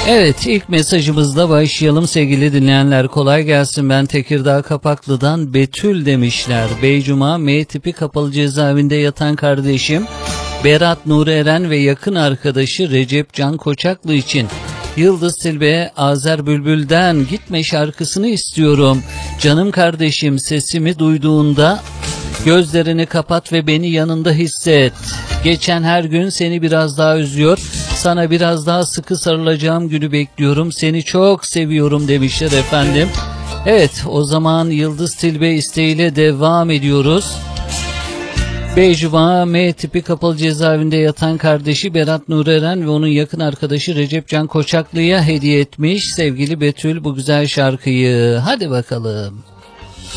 Evet, ilk mesajımızla başlayalım sevgili dinleyenler. Kolay gelsin, ben Tekirdağ Kapaklı'dan Betül demişler. Beycuma M tipi kapalı cezaevinde yatan kardeşim Berat Nuri Eren ve yakın arkadaşı Recep Can Koçaklı için Yıldız Tilbe Azer Bülbül'den Gitme şarkısını istiyorum. Canım kardeşim, sesimi duyduğunda gözlerini kapat ve beni yanında hisset. Geçen her gün seni biraz daha üzüyor. Sana biraz daha sıkı sarılacağım günü bekliyorum. Seni çok seviyorum demişler efendim. Evet, o zaman Yıldız Tilbe isteğiyle devam ediyoruz. Beycuma M tipi kapalı cezaevinde yatan kardeşi Berat Nuri Eren ve onun yakın arkadaşı Recep Can Koçaklı'ya hediye etmiş sevgili Betül bu güzel şarkıyı. Hadi bakalım.